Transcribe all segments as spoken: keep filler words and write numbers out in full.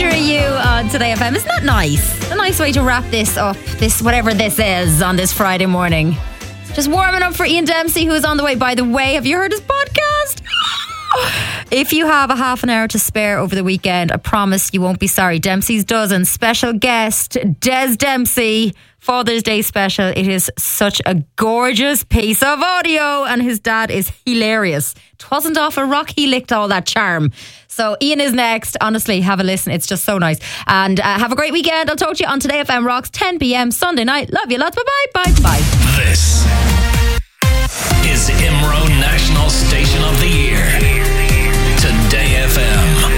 featuring you on Today F M. Isn't that nice? A nice way to wrap this up, this whatever this is, on this Friday morning. Just warming up for Ian Dempsey, who is on the way. By the way, have you heard his podcast? If you have a half an hour to spare over the weekend, I promise you won't be sorry. Dempsey's Dozen, special guest Des Dempsey, Father's Day special. It is such a gorgeous piece of audio, and his dad is hilarious. It wasn't off a rock he licked all that charm. So Ian is next. Honestly, have a listen. It's just so nice. And uh, have a great weekend. I'll talk to you on Today F M Rocks, ten p.m. Sunday night. Love you lots. Bye-bye. Bye-bye. This is Imro National Station of the Year. Today F M.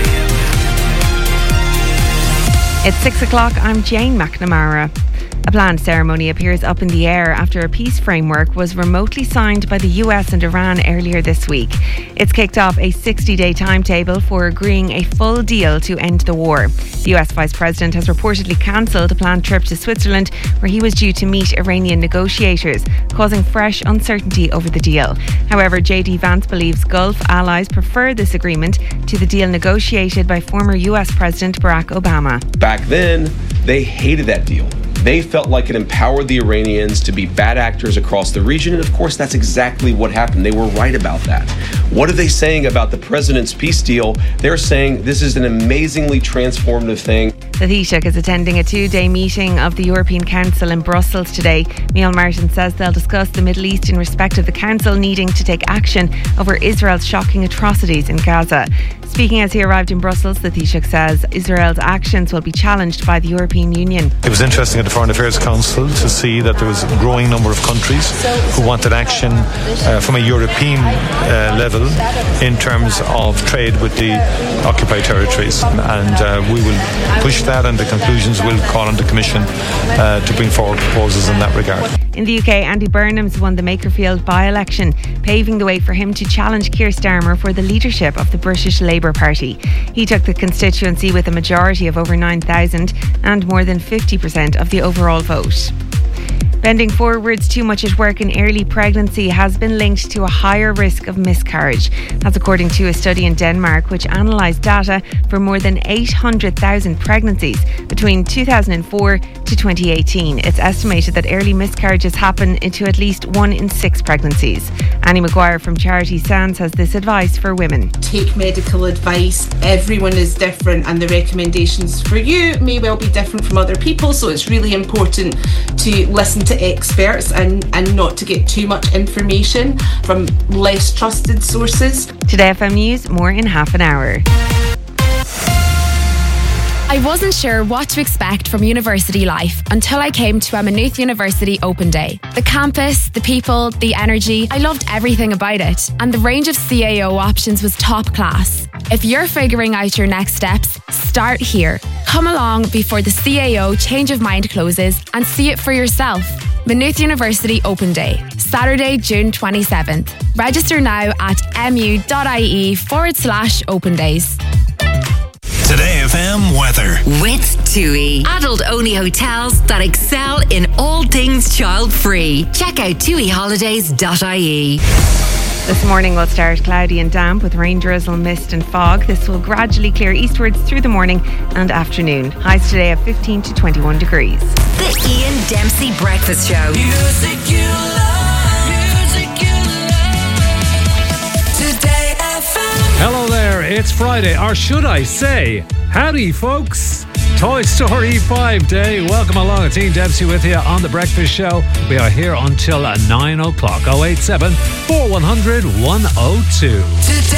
It's six o'clock. I'm Jane McNamara. A planned ceremony appears up in the air after a peace framework was remotely signed by the U S and Iran earlier this week. It's kicked off a sixty-day timetable for agreeing a full deal to end the war. The U S Vice President has reportedly cancelled a planned trip to Switzerland, where he was due to meet Iranian negotiators, causing fresh uncertainty over the deal. However, J D Vance believes Gulf allies prefer this agreement to the deal negotiated by former U S President Barack Obama. Back then, they hated that deal. They felt like it empowered the Iranians to be bad actors across the region, and of course that's exactly what happened. They were right about that. What are they saying about the president's peace deal? They're saying this is an amazingly transformative thing. The Taoiseach is attending a two-day meeting of the European Council in Brussels today. Micheál Martin says they'll discuss the Middle East in respect of the Council needing to take action over Israel's shocking atrocities in Gaza. Speaking as he arrived in Brussels, the Taoiseach says Israel's actions will be challenged by the European Union. It was interesting at the Foreign Affairs Council to see that there was a growing number of countries who wanted action uh, from a European uh, level in terms of trade with the occupied territories. And uh, we will push that, and the conclusions will call on the Commission uh, to bring forward proposals in that regard. In the U K, Andy Burnham's won the Makerfield by-election, paving the way for him to challenge Keir Starmer for the leadership of the British Labour Party. He took the constituency with a majority of over nine thousand and more than fifty percent of the overall vote. Bending forwards too much at work in early pregnancy has been linked to a higher risk of miscarriage. That's according to a study in Denmark which analysed data for more than eight hundred thousand pregnancies between two thousand four to twenty eighteen. It's estimated that early miscarriages happen into at least one in six pregnancies. Annie Maguire from Charity Sands has this advice for women. Take medical advice. Everyone is different, and the recommendations for you may well be different from other people, so it's really important to listen to experts and, and not to get too much information from less trusted sources. Today F M News, more in half an hour. I wasn't sure what to expect from university life until I came to a Maynooth University Open Day. The campus, the people, the energy, I loved everything about it, and the range of C A O options was top class. If you're figuring out your next steps, start here. Come along before the C A O change of mind closes and see it for yourself. Maynooth University Open Day, Saturday, June twenty-seventh. Register now at mu.ie forward slash open days. Today F M weather. With TUI. Adult-only hotels that excel in all things child-free. Check out tui holidays dot I E. This morning will start cloudy and damp with rain, drizzle, mist and fog. This will gradually clear eastwards through the morning and afternoon. Highs today of fifteen to twenty-one degrees. The Ian Dempsey Breakfast Show. Music you love. Music you love. Today F M. Hello there, it's Friday, or should I say, howdy folks. Toy Story five Day. Welcome along. It's Ian Dempsey with you on The Breakfast Show. We are here until nine o'clock. oh eight seven, four one hundred, one oh two.